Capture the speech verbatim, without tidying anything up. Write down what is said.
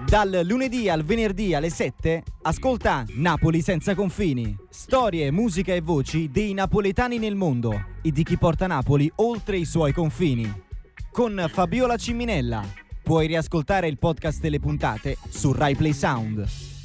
Dal lunedì al venerdì alle sette, ascolta Napoli senza confini. Storie, musica e voci dei napoletani nel mondo e di chi porta Napoli oltre i suoi confini. Con Fabiola Ciminella. Puoi riascoltare il podcast e le puntate su Rai Play Sound.